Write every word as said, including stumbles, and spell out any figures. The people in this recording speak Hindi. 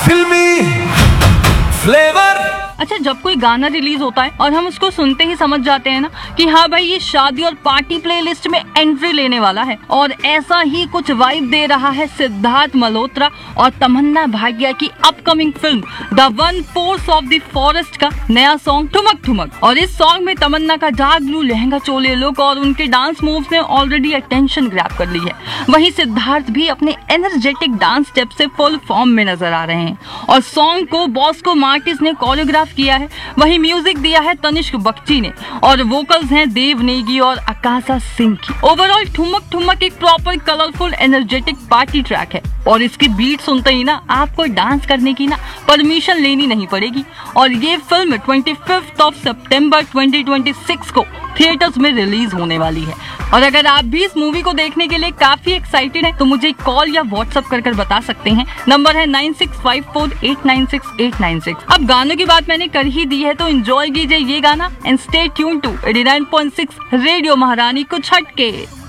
फिल्मी फ्लेवर। अच्छा, जब कोई गाना रिलीज होता है और हम उसको सुनते ही समझ जाते हैं ना कि हाँ भाई ये शादी और पार्टी प्लेलिस्ट में एंट्री लेने वाला है, और ऐसा ही कुछ वाइब दे रहा है सिद्धार्थ मल्होत्रा और तमन्ना भाटिया की upcoming film the one fourth of the forest का नया सॉन्ग ठुमक ठुमक। और इस सॉन्ग में तमन्ना का डार्क ब्लू लहंगा चोले लुक और उनके डांस मूव्स ने ऑलरेडी अटेंशन ग्रैब कर ली है। वहीं सिद्धार्थ भी अपने एनर्जेटिक डांस स्टेप से फुल फॉर्म में नजर आ रहे हैं और सॉन्ग को बॉस्को मार्टिस ने कोरियोग्राफ किया है। वही म्यूजिक दिया है तनिष्क बख्शी ने और वोकल्स हैं देव नेगी और आकाशा सिंह की। ओवरऑल ठुमक ठुमक एक proper colourful energetic party track है और इसकी बीट सुनते ही ना आपको डांस करने की ना परमिशन लेनी नहीं पड़ेगी। और ये फिल्म पच्चीस of September twenty twenty six को थिएटर्स में रिलीज होने वाली है। और अगर आप भी इस मूवी को देखने के लिए काफी एक्साइटेड हैं तो मुझे कॉल या व्हाट्सएप कर कर बता सकते हैं। नंबर है nine six five four eight nine six eight nine six. अब गानों की बात मैंने कर ही दी है तो एंजॉय कीजिए ये गाना and stay tune to eighty nine point six radio महारानी कुछ हटके।